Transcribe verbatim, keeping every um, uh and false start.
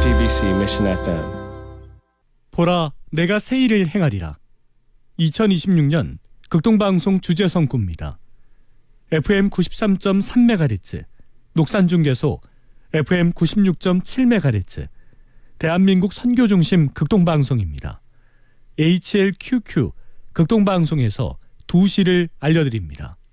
지비씨 Mission 에프엠. 보라, 내가 새 일을 행하리라. 이천이십육 년 극동방송 주제선구입니다. 에프엠 구십삼 점 삼 메가헤르츠, 녹산중계소 에프엠 구십육 점 칠 메가헤르츠, 대한민국 선교중심 극동방송입니다. 에이치엘큐큐 극동방송에서 두 시를 알려드립니다.